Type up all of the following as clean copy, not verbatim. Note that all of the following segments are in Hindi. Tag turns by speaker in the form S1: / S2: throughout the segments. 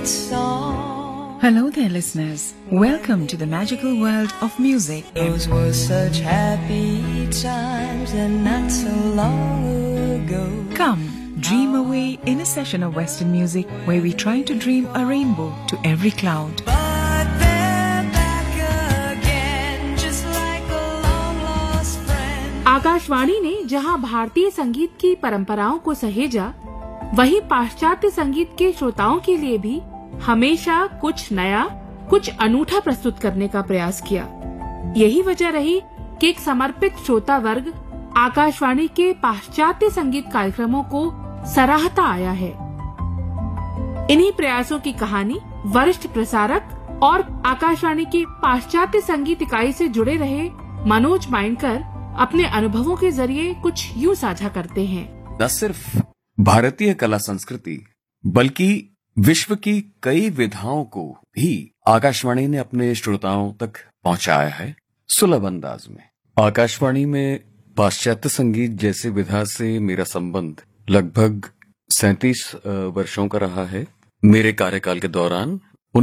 S1: sweet song.
S2: Hello there, listeners. Welcome to the magical world of music.
S1: Those were such happy times and not so long ago.
S2: Come, dream away in a session of Western music where we try to dream a rainbow to every cloud.
S1: But they're back again, just like a long lost friend.
S3: Akashvani ने जहां भारतीय संगीत की परंपराओं को सहेजा, वहीं पाश्चात्य संगीत के श्रोताओं के लिए भी हमेशा कुछ नया, कुछ अनूठा प्रस्तुत करने का प्रयास किया। यही वजह रही कि एक समर्पित श्रोता वर्ग आकाशवाणी के पाश्चात्य संगीत कार्यक्रमों को सराहता आया है। इन्हीं प्रयासों की कहानी वरिष्ठ प्रसारक और आकाशवाणी की पाश्चात्य संगीत इकाई से जुड़े रहे मनोज माइनकर अपने अनुभवों के जरिए कुछ यूं साझा करते हैं।
S4: न सिर्फ भारतीय कला संस्कृति बल्कि विश्व की कई विधाओं को भी आकाशवाणी ने अपने श्रोताओं तक पहुंचाया है सुलभ अंदाज में। आकाशवाणी में पाश्चात्य संगीत जैसे विधा से मेरा संबंध लगभग 37 वर्षों का रहा है। मेरे कार्यकाल के दौरान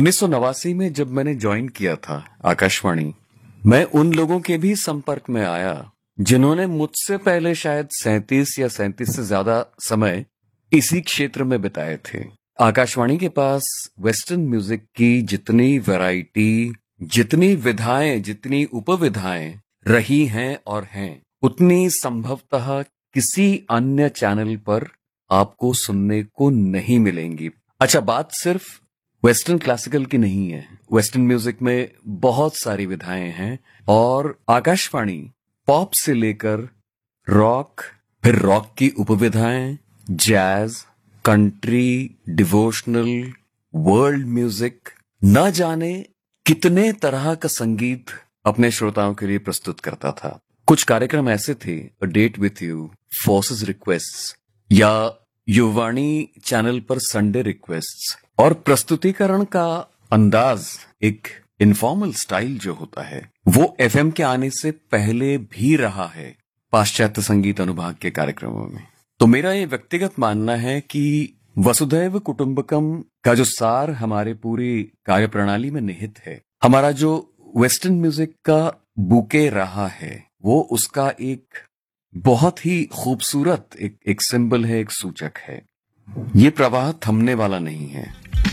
S4: 1989 में जब मैंने ज्वाइन किया था आकाशवाणी, मैं उन लोगों के भी संपर्क में आया जिन्होंने मुझसे पहले शायद 37 या 37 से ज्यादा समय इसी क्षेत्र में बिताए थे। आकाशवाणी के पास वेस्टर्न म्यूजिक की जितनी वैरायटी, जितनी विधाएं, जितनी उपविधाएं रही हैं और हैं, उतनी संभवतः किसी अन्य चैनल पर आपको सुनने को नहीं मिलेंगी। अच्छा, बात सिर्फ वेस्टर्न क्लासिकल की नहीं है। वेस्टर्न म्यूजिक में बहुत सारी विधाएं हैं और आकाशवाणी पॉप से लेकर रॉक, फिर रॉक की उपविधाएं, jazz, country, devotional, world music, न जाने कितने तरह का संगीत अपने श्रोताओं के लिए प्रस्तुत करता था। कुछ कार्यक्रम ऐसे थे, a date with you, forces requests या युवाणी चैनल पर संडे रिक्वेस्ट्स। और प्रस्तुतिकरण का अंदाज, एक इनफॉर्मल स्टाइल जो होता है, वो एफएम के आने से पहले भी रहा है पाश्चात्य संगीत अनुभाग के कार्यक्रमों में। तो मेरा ये व्यक्तिगत मानना है कि वसुधैव कुटुंबकम का जो सार हमारे पूरी कार्यप्रणाली में निहित है, हमारा जो वेस्टर्न म्यूजिक का बुके रहा है, वो उसका एक बहुत ही खूबसूरत एक सिंबल है, एक सूचक है। ये प्रवाह थमने वाला नहीं है।